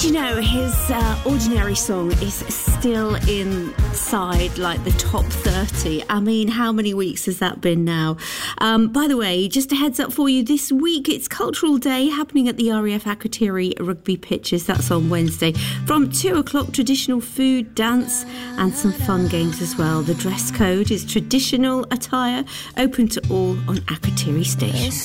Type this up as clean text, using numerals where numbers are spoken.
Did you know his Ordinary song is still inside like the top 30? I mean, how many weeks has that been now? By the way, just a heads up for you, this week it's Cultural Day happening at the RAF Akrotiri rugby pitches. That's on Wednesday. From 2 o'clock, traditional food, dance and some fun games as well. The dress code is traditional attire, open to all on Akrotiri Station.